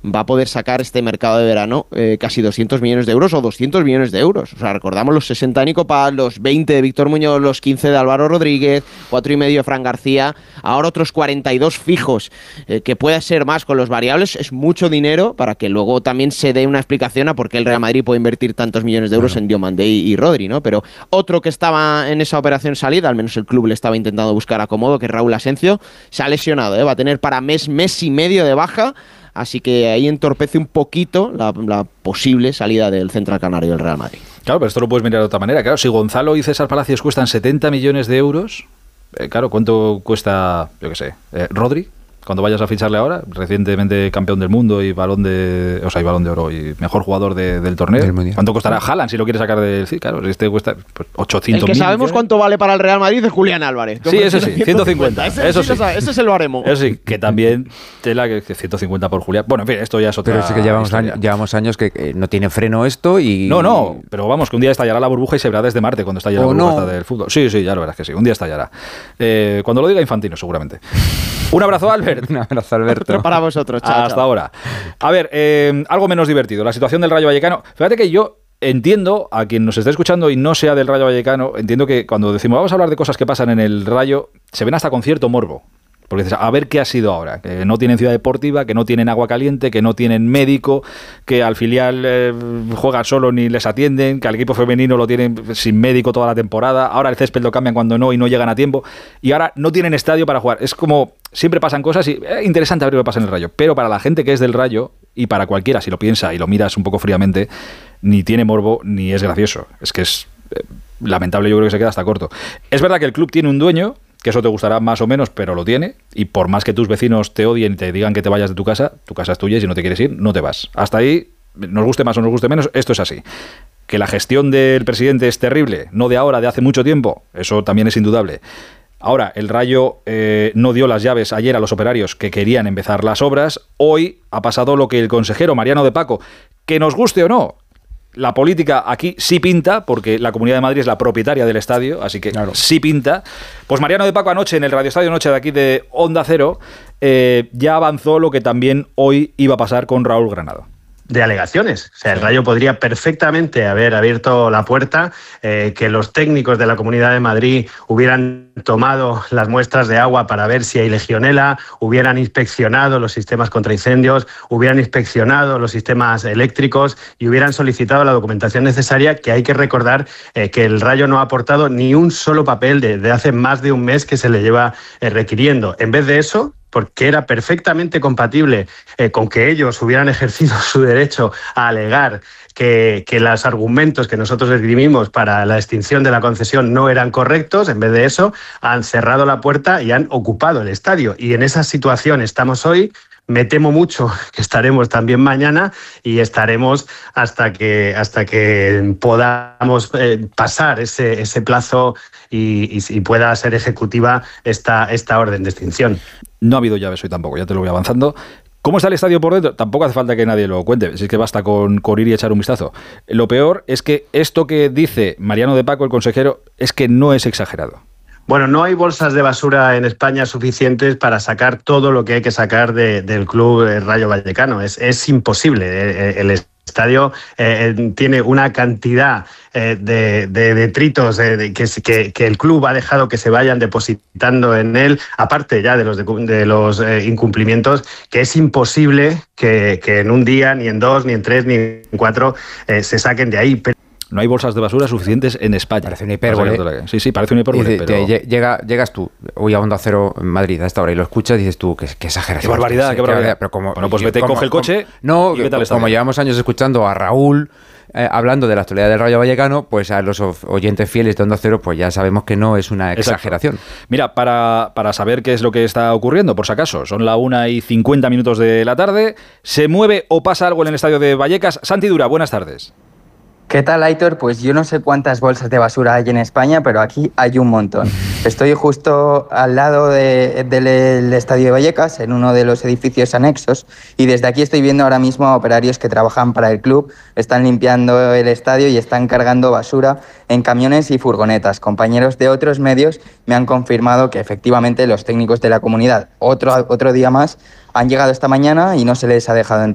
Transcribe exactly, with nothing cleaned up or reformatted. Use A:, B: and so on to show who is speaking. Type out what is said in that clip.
A: va a poder sacar este mercado de verano eh, casi doscientos millones de euros o doscientos millones de euros. O sea, recordamos los sesenta de Nico Paz, los veinte de Víctor Muñoz, los quince de Álvaro Rodríguez, cuatro y medio de Fran García, ahora otros cuarenta y dos fijos, eh, que puede ser más con los variables. Es mucho dinero para que luego también se dé una explicación a por qué el Real Madrid puede invertir tantos millones de euros bueno. en Diomandé y, y Rodri, ¿no? Pero otro que estaba en esa operación salida, al menos el club le estaba intentando buscar acomodo, que es Raúl Asencio, se ha lesionado, ¿eh? Va a tener para mes, mes y medio de baja, así que ahí entorpece un poquito la, la posible salida del central canario del Real Madrid.
B: Claro, pero esto lo puedes mirar de otra manera. Claro, si Gonzalo y César Palacios cuestan setenta millones de euros, eh, claro, ¿cuánto cuesta, yo qué sé, eh, Rodri? Cuando vayas a ficharle ahora, recientemente campeón del mundo y balón de, o sea, y balón de oro y mejor jugador de, del torneo. Del ¿Cuánto costará Haaland si lo quieres sacar del sí, claro, este cuesta pues, ochocientos mil.
A: El que sabemos millones. Cuánto vale para el Real Madrid es Julián Álvarez.
B: Sí, eso sí, ciento cincuenta.
A: Ese,
B: eso sí.
A: Ese es el baremo.
B: Eso sí, que también tela que ciento cincuenta por Julián. Bueno, en fin, esto ya es otra.
C: Pero sí que llevamos años, llevamos años que eh, no tiene freno esto y.
B: No, no, pero vamos, que un día estallará la burbuja y se verá desde Marte cuando estalle la burbuja no. del fútbol. Sí, sí, ya lo verás que sí, un día estallará. Eh, cuando lo diga Infantino, seguramente. Un abrazo, Albert.
C: Un abrazo, Albert.
A: Otro para vosotros, chao,
B: Hasta
A: chao.
B: ahora. A ver, eh, algo menos divertido. La situación del Rayo Vallecano. Fíjate que yo entiendo, a quien nos esté escuchando y no sea del Rayo Vallecano, entiendo que cuando decimos vamos a hablar de cosas que pasan en el Rayo, se ven hasta con cierto morbo. Porque dices, a ver qué ha sido ahora, que no tienen ciudad deportiva, que no tienen agua caliente, que no tienen médico, que al filial eh, juegan solo ni les atienden, que al equipo femenino lo tienen sin médico toda la temporada, ahora el césped lo cambian cuando no y no llegan a tiempo, y ahora no tienen estadio para jugar. Es como, siempre pasan cosas y es eh, interesante ver lo que pasa en el Rayo, pero para la gente que es del Rayo, y para cualquiera, si lo piensa y lo miras un poco fríamente, ni tiene morbo ni es gracioso. Es que es eh, lamentable, yo creo que se queda hasta corto. Es verdad que el club tiene un dueño, que eso te gustará más o menos, pero lo tiene, y por más que tus vecinos te odien y te digan que te vayas de tu casa, tu casa es tuya y si no te quieres ir, no te vas. Hasta ahí, nos guste más o nos guste menos, esto es así. Que la gestión del presidente es terrible, no de ahora, de hace mucho tiempo, eso también es indudable. Ahora, el Rayo eh, no dio las llaves ayer a los operarios que querían empezar las obras, hoy ha pasado lo que el consejero Mariano de Paco, que nos guste o no, la política aquí sí pinta, porque la Comunidad de Madrid es la propietaria del estadio, así que claro. sí pinta. Pues Mariano de Paco anoche en el Radio Estadio Noche de aquí de Onda Cero eh, ya avanzó lo que también hoy iba a pasar con Raúl Granado.
D: De alegaciones. O sea, el Rayo podría perfectamente haber abierto la puerta, eh, que los técnicos de la Comunidad de Madrid hubieran tomado las muestras de agua para ver si hay legionela, hubieran inspeccionado los sistemas contra incendios, hubieran inspeccionado los sistemas eléctricos y hubieran solicitado la documentación necesaria, que hay que recordar eh, que el Rayo no ha aportado ni un solo papel de, de hace más de un mes que se le lleva eh, requiriendo. En vez de eso, porque era perfectamente compatible eh, con que ellos hubieran ejercido su derecho a alegar que, que los argumentos que nosotros esgrimimos para la extinción de la concesión no eran correctos. En vez de eso, han cerrado la puerta y han ocupado el estadio. Y en esa situación estamos hoy. Me temo mucho que estaremos también mañana y estaremos hasta que hasta que podamos eh, pasar ese, ese plazo y, y, y pueda ser ejecutiva esta, esta orden de extinción.
B: No ha habido llaves hoy tampoco, ya te lo voy avanzando. ¿Cómo está el estadio por dentro? Tampoco hace falta que nadie lo cuente, si es que basta con, con ir y echar un vistazo. Lo peor es que esto que dice Mariano de Paco, el consejero, es que no es exagerado.
D: Bueno, no hay bolsas de basura en España suficientes para sacar todo lo que hay que sacar de, del club Rayo Vallecano. Es, es imposible. El estadio eh, tiene una cantidad eh, de, de detritos eh, de, que, que, que el club ha dejado que se vayan depositando en él, aparte ya de los, de, de los eh, incumplimientos, que es imposible que, que en un día, ni en dos, ni en tres, ni en cuatro eh, se saquen de ahí. Pero
B: no hay bolsas de basura suficientes en España.
C: Parece una hipérbole.
B: Sí, sí, parece una hipérbole.
C: Te, pero... te, llega, llegas tú, hoy a Onda Cero en Madrid a esta hora y lo escuchas y dices tú, qué, qué exageración.
B: Qué barbaridad, qué barbaridad.
C: Pero como,
B: bueno, pues vete, como, coge el coche.
C: No, y vete como llevamos años escuchando a Raúl eh, hablando de la actualidad del Rayo Vallecano, pues a los oyentes fieles de Onda Cero, pues ya sabemos que no es una exageración.
B: Exacto. Mira, para, para saber qué es lo que está ocurriendo, por si acaso, son la una y cincuenta minutos de la tarde, se mueve o pasa algo en el estadio de Vallecas. Santi Dura, buenas tardes.
E: ¿Qué tal, Aitor? Pues yo no sé cuántas bolsas de basura hay en España, pero aquí hay un montón. Estoy justo al lado de, de, del Estadio de Vallecas, en uno de los edificios anexos, y desde aquí estoy viendo ahora mismo a operarios que trabajan para el club, están limpiando el estadio y están cargando basura en camiones y furgonetas. Compañeros de otros medios me han confirmado que efectivamente los técnicos de la comunidad, otro, otro día más, han llegado esta mañana y no se les ha dejado entrar.